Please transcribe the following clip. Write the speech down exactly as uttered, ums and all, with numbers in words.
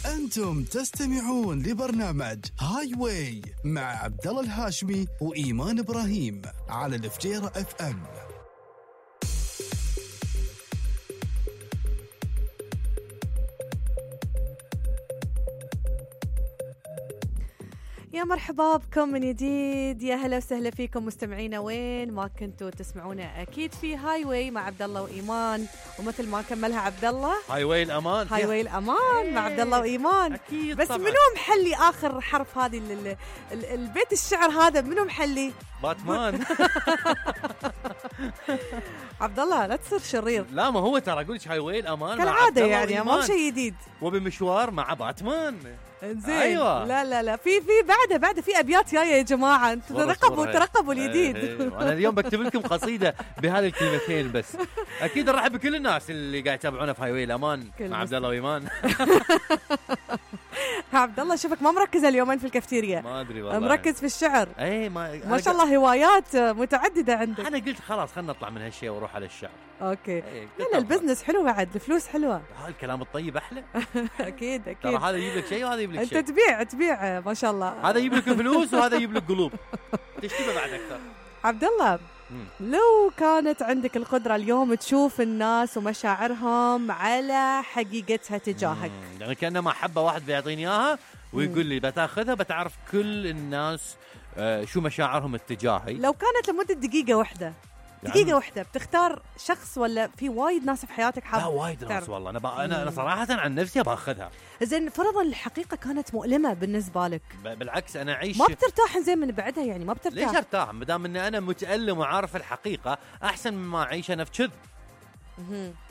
أنتم تستمعون لبرنامج هاي واي مع عبدالله الهاشمي وإيمان إبراهيم على الفجيرة اف ام. يا مرحبا بكم من جديد، يا هلا وسهلا فيكم مستمعينا وين ما كنتوا تسمعونا، اكيد في هاي واي مع عبدالله وايمان، ومثل ما كملها عبدالله هاي واي الامان هاي واي الامان مع عبدالله وايمان. اكيد بس طبعاً. منو محلي اخر حرف هذه ال- ال- البيت الشعر هذا؟ منو محلي؟ باتمان. عبدالله لا تصير شرير لا ما هو ترى اقول لك هاي واي الامان مع كالعاده، عبدالله يعني ما وإيمان. شيء جديد. وبمشوار مع باتمان. زين أيوة. لا لا لا في في بعده بعده في ابيات جايه يا جماعه، انتوا ترقبوا ترقبوا الجديد. انا اليوم بكتب لكم قصيده بهذه الكلمتين بس. اكيد نرحب بكل الناس اللي قاعد يتابعونا في هاي واي الامان مع عبدالله وايمان. عبدالله شوفك ما مركز اليومين في الكافتيريا، ما ادري والله، مركز في الشعر. اي ما ما شاء الله هوايات متعدده عندك. انا قلت خلاص خلينا نطلع من هالشيء واروح على الشعر. اوكي أي، لا لا البزنس حلو بعد، الفلوس حلوه. هذا الكلام الطيب احلى. اكيد ترى اكيد هذا يجيب لك شيء وهذا يجيب لك انت شيء. تبيع تبيع ما شاء الله. هذا يجيب لك فلوس وهذا يجيب لك قلوب. تشتبه بعد اكثر. عبدالله مم. لو كانت عندك القدره اليوم تشوف الناس ومشاعرهم على حقيقتها تجاهك، مم. يعني كأنه محبة واحد بيعطيني إياها ويقول لي بتاخذها بتعرف كل الناس آه شو مشاعرهم اتجاهي. لو كانت لمده دقيقه واحده دقيقه يعني واحده بتختار شخص ولا في وايد ناس في حياتك حاب؟ لا وايد ناس تعرف. والله. أنا, بقى أنا أنا صراحة عن نفسي باخذها. زين فرضا الحقيقه كانت مؤلمه بالنسبه لك، ب- بالعكس أنا أعيش. ما بترتاح زين من بعدها؟ يعني ما ليش بترتاح؟ أرتاح ما دام إني أنا متألم وعارف الحقيقة أحسن مما أعيش أنا في كذب. مهم.